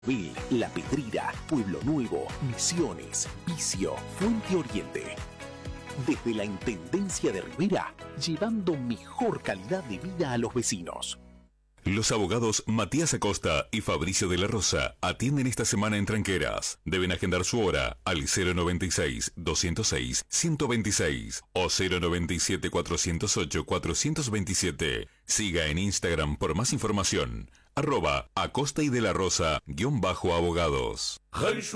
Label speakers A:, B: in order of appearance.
A: La Pedrera, Pueblo Nuevo, Misiones, Vicio, Fuente Oriente. Desde la Intendencia de Rivera, llevando mejor calidad de vida a los vecinos.
B: Los abogados Matías Acosta y Fabricio de la Rosa atienden esta semana en Tranqueras. Deben agendar su hora al 096-206-126 o 097-408-427. Siga en Instagram por más información. @Acosta y de la Rosa _abogados.